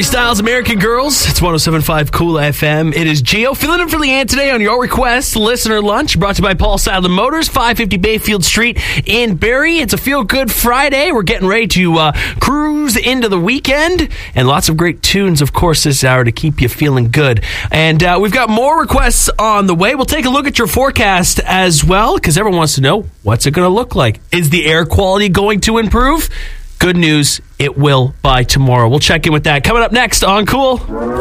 Harry Styles, American Girls. It's 107.5 Cool FM. It is Gio filling in for Leanne today on your request. Listener Lunch brought to you by Paul Sadler Motors, 550 Bayfield Street in Barrie. It's a feel-good Friday. We're getting ready to cruise into the weekend. And lots of great tunes, of course, this hour to keep you feeling good. And we've got more requests on the way. We'll take a look at your forecast as well, because everyone wants to know, what's it going to look like? Is the air quality going to improve? Good news, it will by tomorrow. We'll check in with that. Coming up next on Cool.